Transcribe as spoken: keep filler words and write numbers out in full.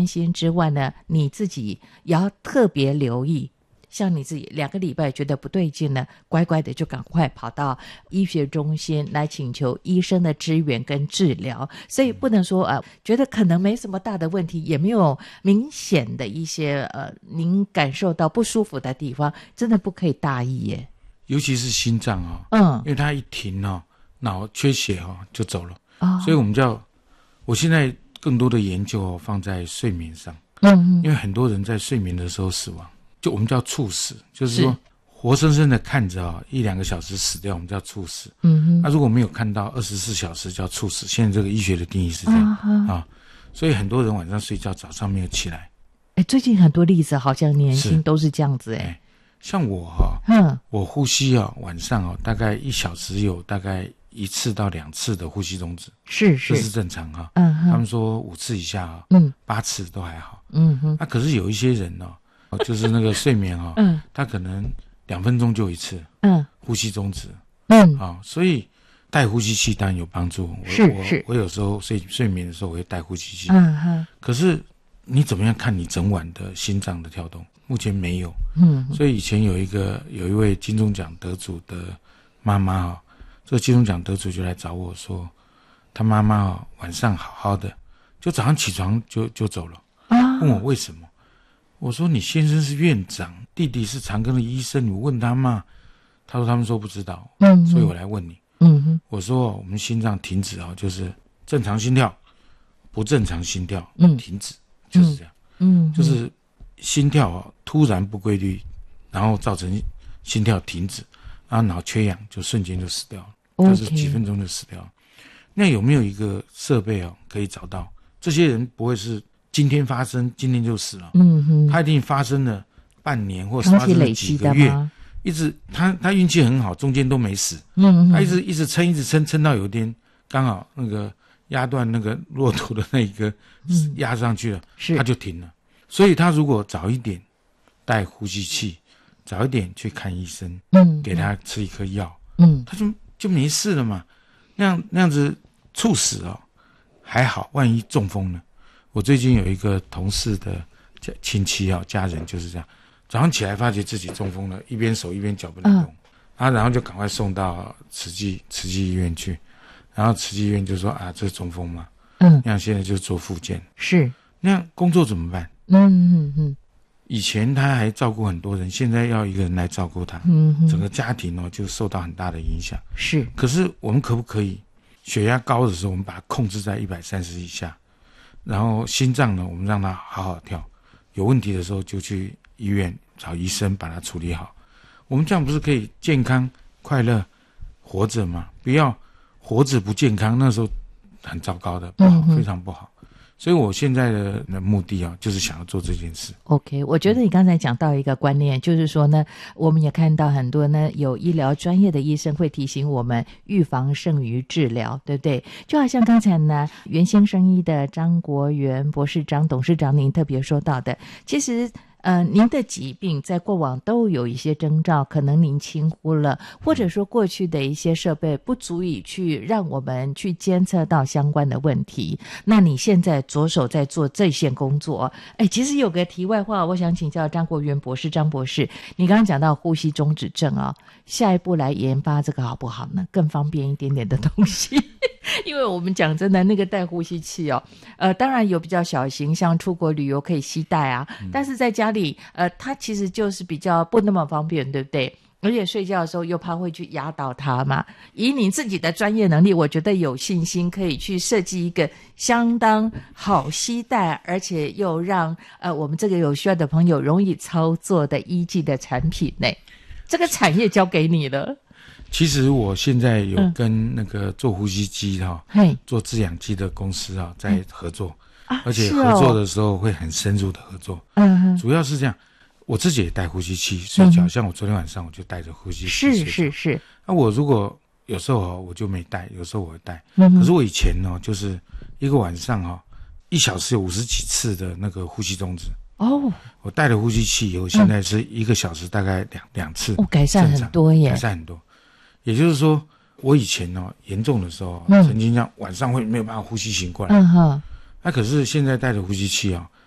心之外呢，你自己也要特别留意。像你自己两个礼拜觉得不对劲呢，乖乖的就赶快跑到医学中心来请求医生的支援跟治疗。所以不能说呃，觉得可能没什么大的问题，也没有明显的一些呃，您感受到不舒服的地方，真的不可以大意耶。 尤其是心脏哦， 嗯， 因为它一停哦，脑缺血哦就走了。 哦， 所以我们叫，我现在更多的研究哦放在睡眠上。 嗯， 因为很多人在睡眠的时候死亡。就我们叫猝死，就是说活生生的看着啊、哦、一两个小时死掉，我们叫猝死。嗯哼，那、啊、如果没有看到二十四小时叫猝死。现在这个医学的定义是这样啊、哦，所以很多人晚上睡觉早上没有起来。 哎，最近很多例子好像年轻都是这样子哎。 像我哈、哦，嗯，我呼吸啊、哦，晚上哦大概一小时有大概一次到两次的呼吸中止， 是是， 这是正常哈、哦。 嗯哼， 他们说五次以下啊、哦，嗯，八次都还好。 嗯哼， 那、啊、可是有一些人哦。就是那个睡眠哦，嗯，他可能两分钟就一次，嗯，呼吸中止，嗯，啊、哦，所以带呼吸器当然有帮助。我是是， 我我有时候睡睡眠的时候我会带呼吸器， 嗯哼。 可是你怎么样看你整晚的心脏的跳动？目前没有，嗯，所以以前有一个有一位金钟奖得主的妈妈哦，这个金钟奖得主就来找我说，他妈妈哦晚上好好的，就早上起床就就走了，啊，问我为什么？我说你先生是院长，弟弟是长庚的医生，你问他嘛？他说他们说不知道，嗯，所以我来问你，嗯哼，我说我们心脏停止啊，就是正常心跳，不正常心跳，嗯，停止，就是这样，嗯，就是心跳啊突然不规律，然后造成心跳停止，然后脑缺氧就瞬间就死掉了， okay. 就是几分钟就死掉了。那有没有一个设备啊可以找到这些人不会是？今天发生，今天就死了。嗯哼，他一定发生了半年，或是发生了几个月，一直他他运气很好，中间都没死。嗯，他一直一直撑，一直撑，撑到有一天刚好那个压断那个骆驼的那一个压上去了，嗯、他就停了。所以他如果早一点带呼吸器，早一点去看医生，嗯，给他吃一颗药，嗯，他就就没事了嘛。那样那样子猝死哦，还好，万一中风呢？我最近有一个同事的亲戚啊，家人就是这样，早上起来发觉自己中风了，一边手一边脚不能动，嗯、啊，然后就赶快送到慈济慈济医院去，然后慈济医院就说啊，这是中风嘛，嗯，那样现在就做复健， 是， 那样工作怎么办？嗯嗯嗯，以前他还照顾很多人，现在要一个人来照顾他，嗯，整个家庭哦就受到很大的影响， 是。 可是我们可不可以血压高的时候，我们把它控制在一百三十以下？然后心脏呢，我们让它好好跳，有问题的时候就去医院找医生把它处理好。我们这样不是可以健康快乐活着吗？不要活着不健康，那时候很糟糕的，不好，嗯、非常不好。所以我现在的目的啊，就是想要做这件事。 OK， 我觉得你刚才讲到一个观念，就是说呢，我们也看到很多呢有医疗专业的医生会提醒我们预防胜于治疗，对不对？就好像刚才呢，元兴生医的张国元博士长、董事长您特别说到的，其实呃，您的疾病在过往都有一些征兆，可能您轻忽了，或者说过去的一些设备不足以去让我们去监测到相关的问题。那你现在着手在做这些工作，哎，其实有个题外话，我想请教张国元博士，张博士，你刚刚讲到呼吸中止症啊、哦，下一步来研发这个好不好呢？更方便一点点的东西。因为我们讲真的，那个带呼吸器哦，呃，当然有比较小型，像出国旅游可以携带啊，嗯、但是在家里，呃，它其实就是比较不那么方便，对不对？而且睡觉的时候又怕会去压倒它嘛。以你自己的专业能力，我觉得有信心可以去设计一个相当好携带，而且又让呃我们这个有需要的朋友容易操作的医技的产品呢。这个产业交给你了。 其实我现在有跟那个做呼吸机哈、嗯，做制氧机的公司啊在合作、嗯，而且合作的时候会很深入的合作。嗯、哦，主要是这样，我自己也带呼吸器睡觉、嗯，像我昨天晚上我就带着呼吸器睡觉。 是是是。 那、啊、我如果有时候我就没带，有时候我会带。嗯，可是我以前呢，就是一个晚上哈，一小时有五十几次的那个呼吸中止。哦，我带了呼吸器以后，现在是一个小时大概两两次。 哦，改善很多耶， 改善很多。也就是说，我以前哦严重的时候、嗯，曾经这样晚上会没有办法呼吸醒过来。嗯哼。那、啊、可是现在带着呼吸器啊、哦，